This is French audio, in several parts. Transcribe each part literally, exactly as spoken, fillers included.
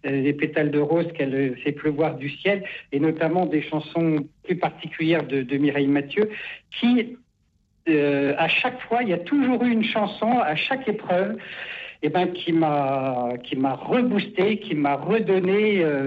euh, des pétales de rose qu'elle euh, fait pleuvoir du ciel, et notamment des chansons plus particulières de, de Mireille Mathieu, qui, euh, à chaque fois, il y a toujours eu une chanson, à chaque épreuve, eh ben, qui m'a, qui m'a reboosté, qui m'a redonné euh,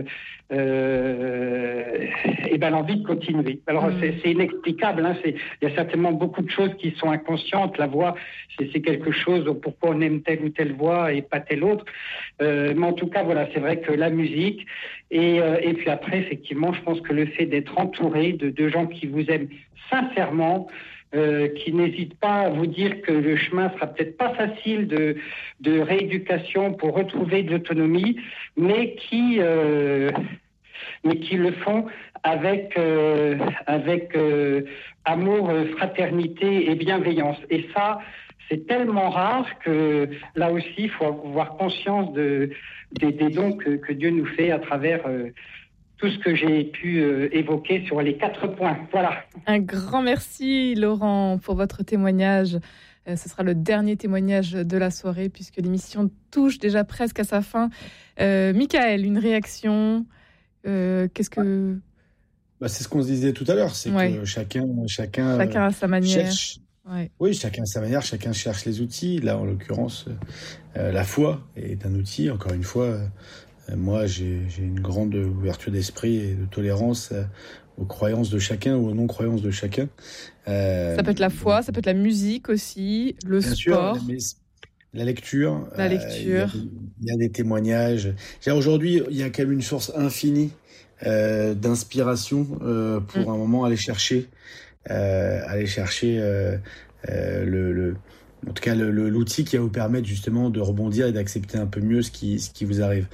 euh, eh ben, l'envie de continuer. Alors, mmh. c'est, c'est inexplicable. Hein, c'est, il y a certainement beaucoup de choses qui sont inconscientes. La voix, c'est, c'est quelque chose, pourquoi on aime telle ou telle voix et pas telle autre. Euh, mais en tout cas, voilà, c'est vrai que la musique, et, euh, et puis après, effectivement, je pense que le fait d'être entouré de, de gens qui vous aiment sincèrement, Euh, qui n'hésite pas à vous dire que le chemin sera peut-être pas facile de, de rééducation pour retrouver de l'autonomie, mais qui, euh, mais qui le font avec, euh, avec euh, amour, fraternité et bienveillance. Et ça, c'est tellement rare que là aussi, il faut avoir conscience de, des, des dons que, que Dieu nous fait à travers euh, tout ce que j'ai pu euh, évoquer sur les quatre points. Voilà. Un grand merci, Laurent, pour votre témoignage. Euh, ce sera le dernier témoignage de la soirée, puisque l'émission touche déjà presque à sa fin. Euh, Michael, une réaction euh, Qu'est-ce que... Bah, c'est ce qu'on se disait tout à l'heure, c'est ouais. que chacun, chacun, chacun à sa manière. Cherche... Ouais. Oui, chacun à sa manière, chacun cherche les outils. Là, en l'occurrence, euh, la foi est un outil, encore une fois... Euh, Moi, j'ai, j'ai une grande ouverture d'esprit et de tolérance aux croyances de chacun ou aux non-croyances de chacun. Euh, ça peut être la foi, ça peut être la musique aussi, le bien sport. Sûr, mais la lecture. La lecture. Euh, il y, y a des témoignages. Aujourd'hui, il y a quand même une source infinie euh, d'inspiration euh, pour mmh. un moment aller chercher, euh, aller chercher euh, euh, le... le En tout cas, le, le, l'outil qui va vous permettre justement de rebondir et d'accepter un peu mieux ce qui, ce qui vous arrive.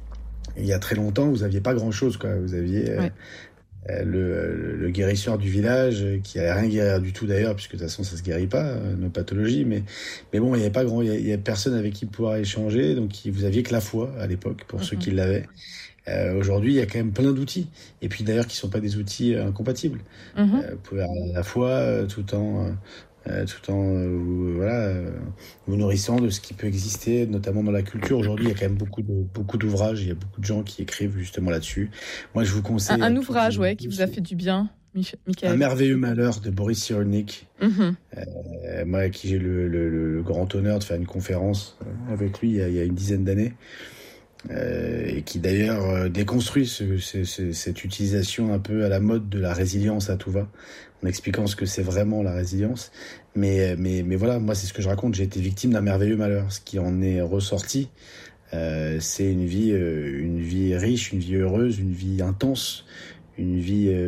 Il y a très longtemps, vous n'aviez pas grand-chose, quoi. Vous aviez ouais. euh, le, le, le guérisseur du village qui n'allait rien guérir du tout d'ailleurs, puisque de toute façon, ça ne se guérit pas, euh, nos pathologies. Mais, mais bon, il n'y avait pas grand, il y avait personne avec qui pouvoir échanger. Donc, vous aviez que la foi à l'époque, pour mm-hmm. ceux qui l'avaient. Euh, aujourd'hui, il y a quand même plein d'outils. Et puis d'ailleurs, qui ne sont pas des outils euh, incompatibles. Mm-hmm. Euh, vous pouvez avoir la foi euh, tout en... Euh, Euh, tout en euh, vous, voilà, euh, vous nourrissant de ce qui peut exister, notamment dans la culture. Aujourd'hui, il y a quand même beaucoup, de, beaucoup d'ouvrages, il y a beaucoup de gens qui écrivent justement là-dessus. Moi, je vous conseille... Un, un ouvrage, ouais, qui vous a fait du bien, Michael. Un merveilleux malheur de Boris Cyrulnik, mm-hmm. euh, moi, à qui j'ai le, le, le grand honneur de faire une conférence avec lui il y a, il y a une dizaine d'années. Euh, et qui d'ailleurs euh, déconstruit ce, ce, ce, cette utilisation un peu à la mode de la résilience à tout va, en expliquant ce que c'est vraiment la résilience. Mais, mais, mais voilà, moi c'est ce que je raconte, j'ai été victime d'un merveilleux malheur. Ce qui en est ressorti, euh, c'est une vie, euh, une vie riche, une vie heureuse, une vie intense, une vie euh,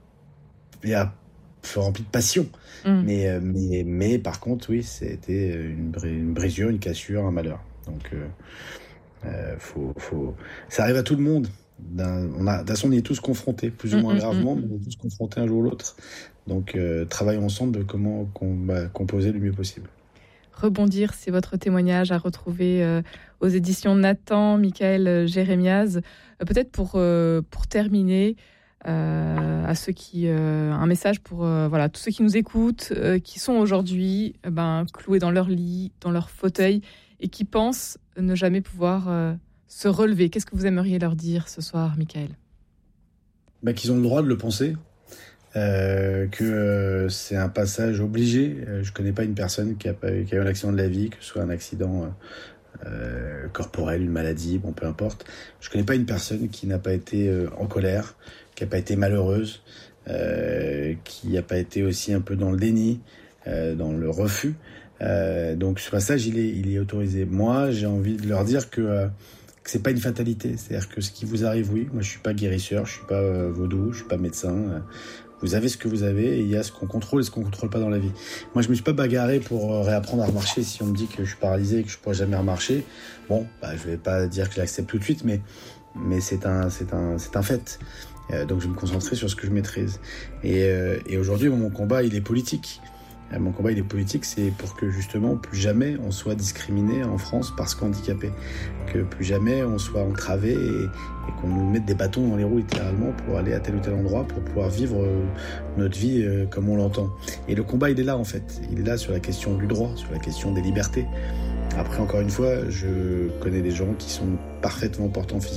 remplie de passion. Mmh. Mais, mais, mais par contre, oui, c'était une, une brisure, une cassure, un malheur. Donc... Euh, Euh, faut, faut... Ça arrive à tout le monde. D'un... On a... De toute façon, on est tous confrontés, plus ou moins mmh, gravement, mmh. mais on est tous confrontés un jour ou l'autre. Donc, euh, travaillons ensemble de comment com... bah, composer le mieux possible. Rebondir, c'est votre témoignage à retrouver euh, aux éditions Nathan, Michael Jérémiaz. Euh, peut-être pour, euh, pour terminer, euh, à ceux qui, euh, un message pour euh, voilà, tous ceux qui nous écoutent, euh, qui sont aujourd'hui euh, ben, cloués dans leur lit, dans leur fauteuil, et qui pensent ne jamais pouvoir euh, se relever. Qu'est-ce que vous aimeriez leur dire ce soir, Michael ? Bah, qu'ils ont le droit de le penser, euh, que euh, c'est un passage obligé. Euh, je ne connais pas une personne qui a, pas, qui a eu un accident de la vie, que ce soit un accident euh, corporel, une maladie, bon, peu importe. Je ne connais pas une personne qui n'a pas été euh, en colère, qui n'a pas été malheureuse, euh, qui n'a pas été aussi un peu dans le déni, euh, dans le refus. Euh, donc ce passage il est, il est autorisé. Moi j'ai envie de leur dire que, euh, que c'est pas une fatalité, c'est-à-dire que ce qui vous arrive, oui, moi je suis pas guérisseur, je suis pas euh, vaudou, je suis pas médecin, euh, vous avez ce que vous avez et il y a ce qu'on contrôle et ce qu'on contrôle pas dans la vie. Moi je me suis pas bagarré pour euh, réapprendre à remarcher. Si on me dit que je suis paralysé et que je pourrai jamais remarcher, bon bah je vais pas dire que je l'accepte tout de suite, mais, mais c'est un, c'est un, c'est un fait. Euh, donc je vais me concentrer sur ce que je maîtrise et, euh, et aujourd'hui mon combat il est politique. Mon combat il est politique, c'est pour que justement plus jamais on soit discriminé en France parce qu'handicapé, que plus jamais on soit entravé et, et qu'on nous mette des bâtons dans les roues littéralement pour aller à tel ou tel endroit pour pouvoir vivre notre vie comme on l'entend. Et le combat il est là en fait, il est là sur la question du droit, sur la question des libertés. Après encore une fois, je connais des gens qui sont parfaitement portants physiquement